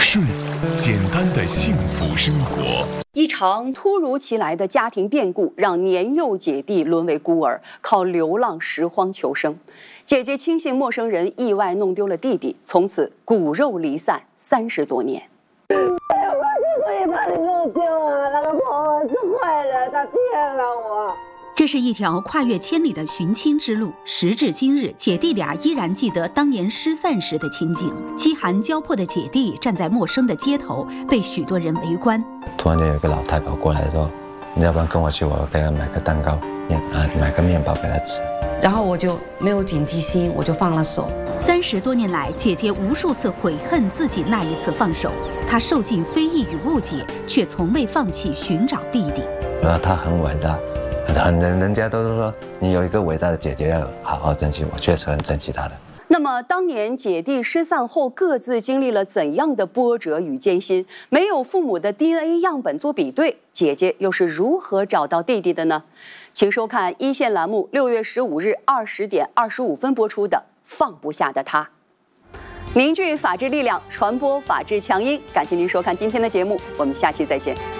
睡，简单的幸福生活。 一场突如其来的家庭变故，让年幼姐弟沦为孤儿，靠流浪拾荒求生。姐姐轻信陌生人，意外弄丢了弟弟，从此骨肉离散30多年。 我是故意把你弄丢啊！那个婆婆是坏人，她骗了我。 这是一条跨越千里的寻亲之路，时至今日，姐弟俩依然记得当年失散时的情景。饥寒交迫的姐弟站在陌生的街头，被许多人围观。 突然间有一个老太婆过来说：“你要不然跟我去，我给她买个蛋糕，买个面包给她吃。” 然后我就没有警惕心，我就放了手。 30多年来，姐姐无数次悔恨自己那一次放手。她受尽非议与误解，却从未放弃寻找弟弟。 她很伟大。人家都是说你有一个伟大的姐姐要好好珍惜，我确实很珍惜她的。 那么当年姐弟失散后，各自经历了怎样的波折与艰辛？没有父母的 DNA 样本做比对，姐姐又是如何找到弟弟的呢？请收看一线栏目6月15日20点25分播出的《放不下的他》。凝聚法治力量，传播法治强音。感谢您收看今天的节目，我们下期再见。